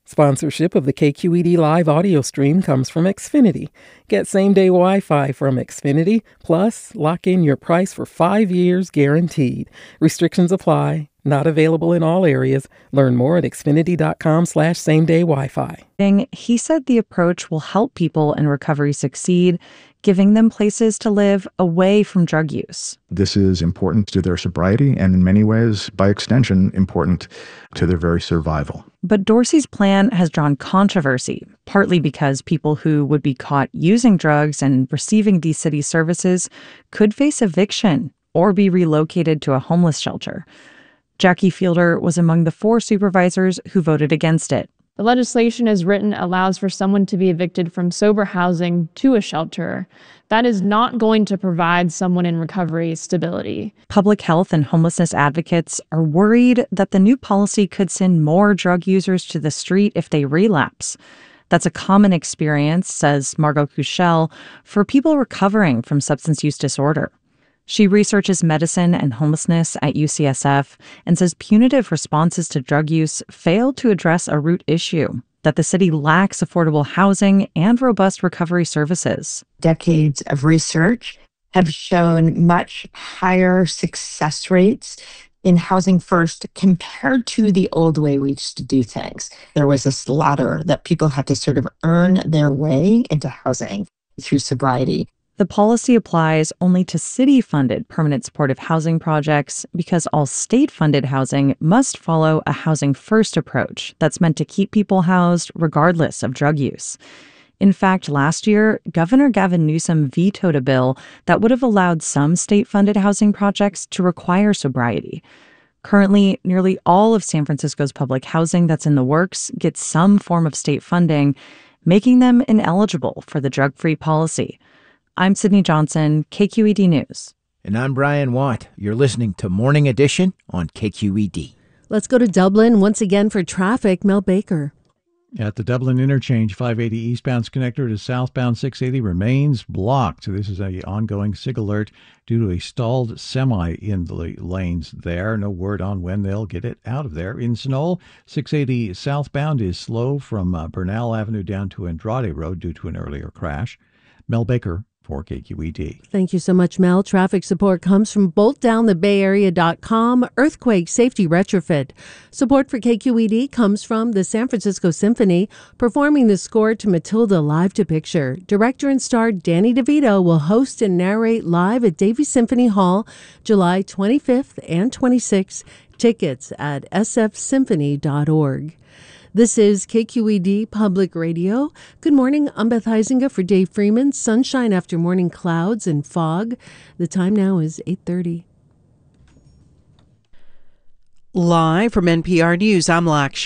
Sponsorship of the KQED Live audio stream comes from Xfinity. Get same-day Wi-Fi from Xfinity, plus lock in your price for 5 years guaranteed. Restrictions apply. Not available in all areas. Learn more at xfinity.com/same-day Wi-Fi. He said the approach will help people in recovery succeed, giving them places to live away from drug use. This is important to their sobriety and in many ways, by extension, important to their very survival. But Dorsey's plan has drawn controversy, partly because people who would be caught using drugs and receiving these city services could face eviction or be relocated to a homeless shelter. Jackie Fielder was among the 4 supervisors who voted against it. The legislation as written allows for someone to be evicted from sober housing to a shelter. That is not going to provide someone in recovery stability. Public health and homelessness advocates are worried that the new policy could send more drug users to the street if they relapse. That's a common experience, says Margot Kuchel, for people recovering from substance use disorder. She researches medicine and homelessness at UCSF and says punitive responses to drug use fail to address a root issue, that the city lacks affordable housing and robust recovery services. Decades of research have shown much higher success rates in housing first compared to the old way we used to do things. There was this ladder that people had to sort of earn their way into housing through sobriety. The policy applies only to city-funded permanent supportive housing projects because all state-funded housing must follow a housing-first approach that's meant to keep people housed regardless of drug use. In fact, last year, Governor Gavin Newsom vetoed a bill that would have allowed some state-funded housing projects to require sobriety. Currently, nearly all of San Francisco's public housing that's in the works gets some form of state funding, making them ineligible for the drug-free policy. I'm Sydney Johnson, KQED News. And I'm Brian Watt. You're listening to Morning Edition on KQED. Let's go to Dublin once again for traffic. Mel Baker. At the Dublin interchange, 580 eastbound connector to southbound 680 remains blocked. This is an ongoing SIG alert due to a stalled semi in the lanes there. No word on when they'll get it out of there. In Knoll, 680 southbound is slow from Bernal Avenue down to Andrade Road due to an earlier crash. Mel Baker for KQED. Thank you so much, Mel. Traffic support comes from BoltDownTheBayArea.com, Earthquake Safety Retrofit. Support for KQED comes from the San Francisco Symphony, performing the score to Matilda Live to Picture. Director and star Danny DeVito will host and narrate live at Davies Symphony Hall, July 25th and 26th. Tickets at sfsymphony.org. This is KQED Public Radio. Good morning. I'm Beth Heisinger for Dave Freeman. Sunshine after morning clouds and fog. The time now is 8:30. Live from NPR News, I'm Lakshmi.